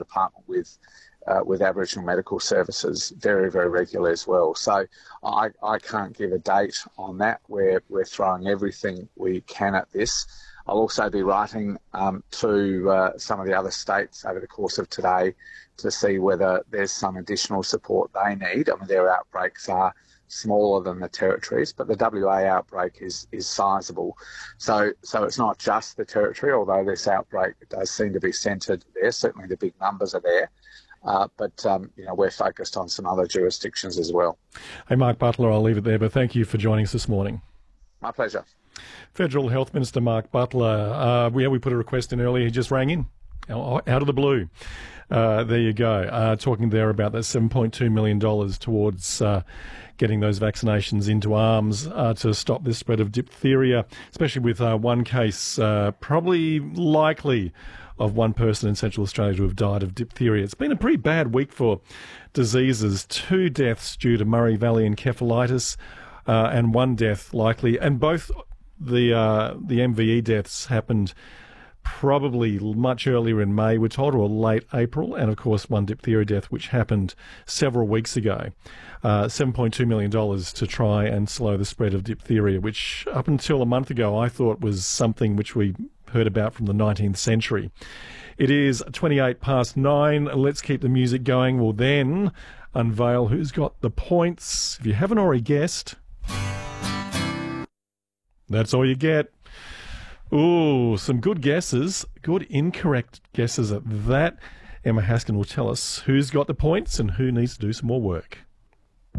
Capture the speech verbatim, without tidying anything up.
department with uh, with Aboriginal Medical Services very, very regularly as well. So I, I can't give a date on that. We're, we're throwing everything we can at this. I'll also be writing um, to uh, some of the other states over the course of today to see whether there's some additional support they need. I mean, their outbreaks are smaller than the territories, but the W A outbreak is is sizable. So so it's not just the territory, although this outbreak does seem to be centred there. Certainly the big numbers are there. Uh, but, um, you know, we're focused on some other jurisdictions as well. Hey, Mark Butler, I'll leave it there, but thank you for joining us this morning. My pleasure. Federal Health Minister Mark Butler, uh, we, we put a request in earlier. He just rang in out of the blue. Uh, there you go. Uh, talking there about that seven point two million dollars towards uh, getting those vaccinations into arms uh, to stop this spread of diphtheria, especially with uh, one case uh, probably likely of one person in Central Australia to have died of diphtheria. It's been a pretty bad week for diseases. Two deaths due to Murray Valley encephalitis uh, and one death likely, and both the uh, the M V E deaths happened probably much earlier in May, we're told, or late April, and of course one diphtheria death which happened several weeks ago. Uh, seven point two million dollars to try and slow the spread of diphtheria, which up until a month ago I thought was something which we heard about from the nineteenth century. It is twenty-eight past nine. Let's keep the music going. We'll then unveil who's got the points. If you haven't already guessed, that's all you get. Ooh, some good guesses. Good incorrect guesses at that. Emma Haskin will tell us who's got the points and who needs to do some more work.